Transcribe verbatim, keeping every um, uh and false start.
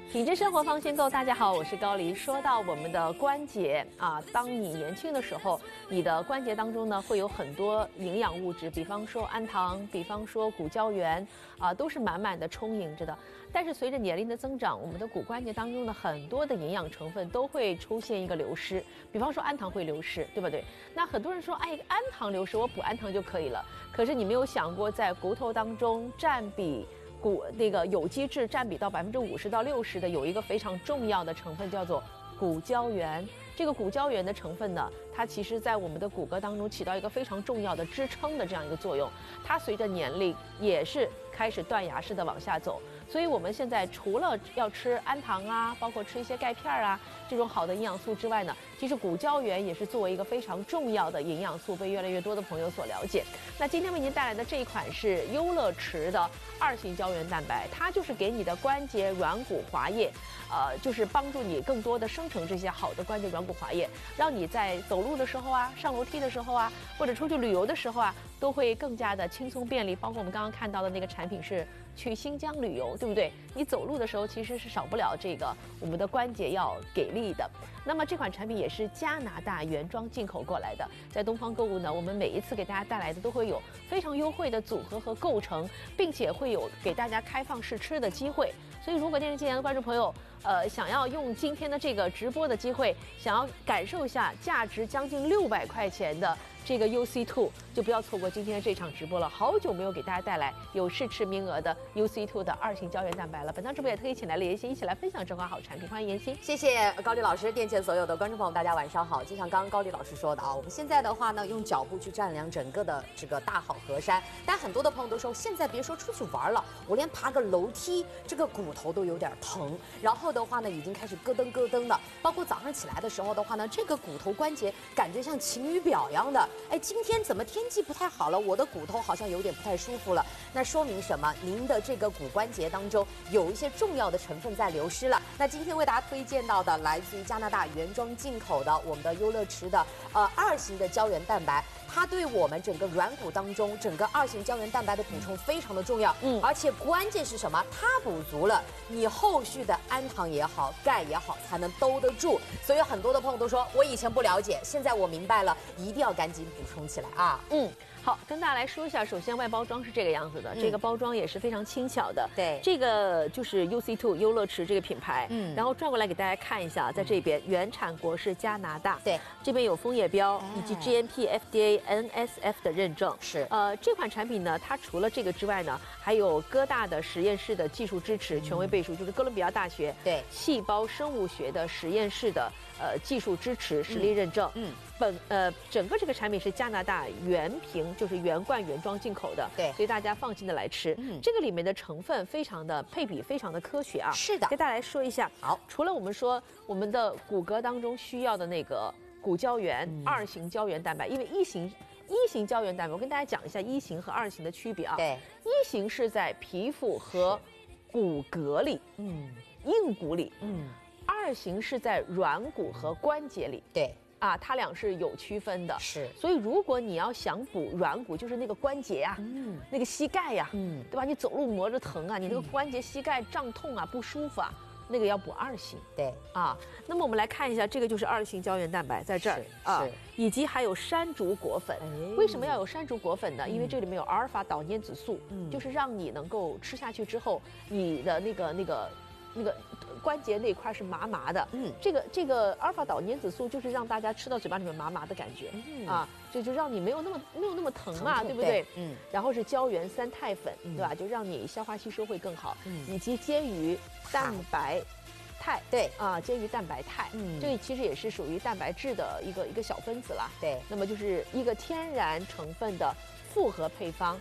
品质生活方先购，大家好，我是高黎。说到我们的关节啊，当你年轻的时候，你的关节当中呢会有很多营养物质，比方说氨糖，比方说骨胶原啊，都是满满的充盈着的。但是随着年龄的增长，我们的骨关节当中的很多的营养成分都会出现一个流失，比方说氨糖会流失，对不对？那很多人说，哎，氨糖流失，我补氨糖就可以了。可是你没有想过，在骨头当中占比。骨那个有机质占比到百分之五十到六十的有一个非常重要的成分叫做骨胶原。这个骨胶原的成分呢，它其实在我们的骨骼当中起到一个非常重要的支撑的这样一个作用。它随着年龄也是开始断崖式的往下走。所以我们现在除了要吃氨糖啊，包括吃一些钙片啊这种好的营养素之外呢，其实骨胶原也是作为一个非常重要的营养素，被越来越多的朋友所了解。那今天为您带来的这一款是优乐驰的二型胶原蛋白，它就是给你的关节软骨滑液，呃，就是帮助你更多的生成这些好的关节软骨滑液，让你在走路的时候啊，上楼梯的时候啊，或者出去旅游的时候啊，都会更加的轻松便利。包括我们刚刚看到的那个产品是去新疆旅游，对不对？你走路的时候其实是少不了这个我们的关节要给力的。那么这款产品也是加拿大原装进口过来的，在东方购物呢，我们每一次给大家带来的都会有非常优惠的组合和构成，并且会有给大家开放试吃的机会。所以如果电视机前的观众朋友呃，想要用今天的这个直播的机会，想要感受一下价值将近六百块钱的这个 U C 二， 就不要错过今天的这场直播了。好久没有给大家带来有试吃名额的 U C 二 的二型胶原蛋白了。本场直播也特意请来了妍希，一起来分享这款好产品。欢迎妍希。 谢谢高丽老师，店前所有的观众朋友，大家晚上好。就像刚刚高丽老师说的啊，我们现在的话呢，用脚步去丈量整个的这个大好河山。但很多的朋友都说，现在别说出去玩了，我连爬个楼梯，这个骨头都有点疼。然后的话呢，已经开始咯噔咯噔的。包括早上起来的时候的话呢，这个骨头关节感觉像晴雨表一样的。哎，今天怎么天气不太好了？我的骨头好像有点不太舒服了。那说明什么？您的这个骨关节当中有一些重要的成分在流失了。那今天为大家推荐到的，来自于加拿大原装进口的我们的优乐驰的呃二型的胶原蛋白。它对我们整个软骨当中整个二型胶原蛋白的补充非常的重要，嗯，而且关键是什么？它补足了，你后续的氨糖也好，钙也好，才能兜得住。所以很多的朋友都说，我以前不了解，现在我明白了，一定要赶紧补充起来啊。 嗯，好，跟大家来说一下，首先外包装是这个样子的，嗯、这个包装也是非常轻巧的。 对， 这个就是 U C 二 优乐驰这个品牌，嗯，然后转过来给大家看一下，在这边、嗯、原产国是加拿大， 对， 这边有枫叶标、哎、以及 G M P、F D A。N S F 的认证是， 呃，这款产品呢，它除了这个之外呢，还有哥大的实验室的技术支持，权威背书，就是哥伦比亚大学对细胞生物学的实验室的呃技术支持，实力认证。嗯，嗯本呃整个这个产品是加拿大原瓶，就是原罐原装进口的， 对， 所以大家放心的来吃。嗯，这个里面的成分非常的配比非常的科学啊。 是的， 给大家来说一下。 好， 除了我们说我们的骨骼当中需要的那个骨胶原、嗯、二型胶原蛋白，因为一型。一型胶原蛋白，我跟大家讲一下一型和二型的区别啊。 对， 一型是在皮肤和骨骼里，嗯，硬骨里，嗯，二型是在软骨和关节里。 对。 啊，它俩是有区分的， 是， 所以如果你要想补软骨，就是那个关节呀、啊，嗯，那个膝盖呀、啊，嗯，对吧？你走路磨着疼啊，你那个关节、膝盖胀痛啊，不舒服啊。那个要补二型， 对啊，那么我们来看一下，这个就是二型胶原蛋白在这儿啊，以及还有山竹果粉。哎、为什么要有山竹果粉呢？嗯、因为这里面有阿尔法岛粘子素，嗯，就是让你能够吃下去之后，你的那个那个那个关节那块是麻麻的。嗯，这个这个阿尔法岛粘子素就是让大家吃到嘴巴里面麻麻的感觉，嗯、啊，这就让你没有那么没有那么疼啊，疼对不对？嗯，然后是胶原三肽粉，嗯、对吧？就让你消化吸收会更好，嗯，以及煎鱼。蛋白肽对啊，煎鱼蛋白肽，嗯，这个其实也是属于蛋白质的一个一个小分子啦。 对， 那么就是一个天然成分的复合配方，